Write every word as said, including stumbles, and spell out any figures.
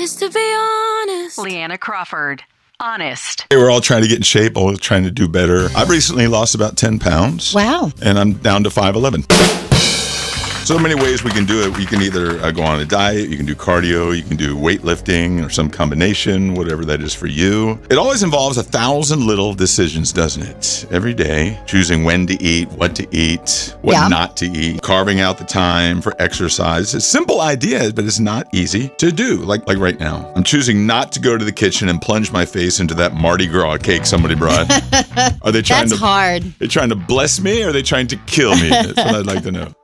Just to be honest. Leanna Crawford. Honest. Hey, we're all trying to get in shape, all trying to do better. I've recently lost about ten pounds. Wow. And I'm down to five eleven. So many ways we can do it. You can either uh, go on a diet, you can do cardio, you can do weightlifting or some combination, whatever that is for you. It always involves a thousand little decisions, doesn't it? Every day, choosing when to eat, what to eat, what Yeah. not to eat, carving out the time for exercise. It's a simple idea, but it's not easy to do. Like like right now, I'm choosing not to go to the kitchen and plunge my face into that Mardi Gras cake somebody brought. Are they trying That's to? hard. They trying to bless me, or are they trying to kill me? That's what I'd like to know.